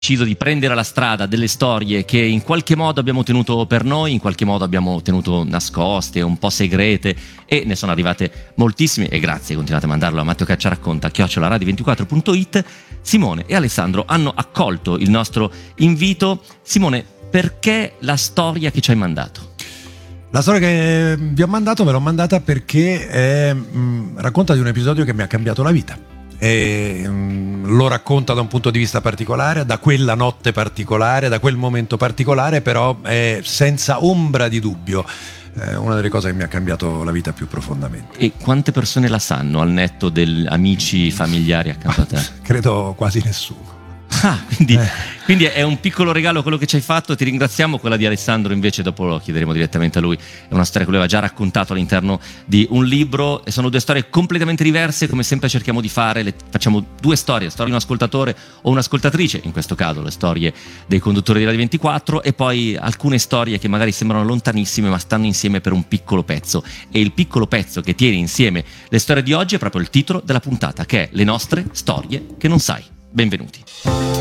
deciso di prendere la strada delle storie che in qualche modo abbiamo tenuto per noi, in qualche modo abbiamo tenuto nascoste, un po' segrete, e ne sono arrivate moltissime, e grazie, continuate a mandarlo a matteocacciaracconta@radio24.it. Simone e Alessandro hanno accolto il nostro invito. Simone, perché la storia che ci hai mandato? La storia che vi ho mandato ve l'ho mandata perché racconta di un episodio che mi ha cambiato la vita. E lo racconta da un punto di vista particolare, da quella notte particolare, da quel momento particolare, però è senza ombra di dubbio una delle cose che mi ha cambiato la vita più profondamente. E quante persone la sanno al netto degli amici, familiari accanto a te? Credo quasi nessuno. Quindi è un piccolo regalo quello che ci hai fatto, ti ringraziamo. Quella di Alessandro invece dopo lo chiederemo direttamente a lui, è una storia che lui aveva già raccontato all'interno di un libro, e sono due storie completamente diverse, come sempre cerchiamo di fare, facciamo due storie, la storia di un ascoltatore o un'ascoltatrice, in questo caso le storie dei conduttori di Radio 24, e poi alcune storie che magari sembrano lontanissime ma stanno insieme per un piccolo pezzo, e il piccolo pezzo che tiene insieme le storie di oggi è proprio il titolo della puntata, che è Le nostre storie che non sai. Benvenuti.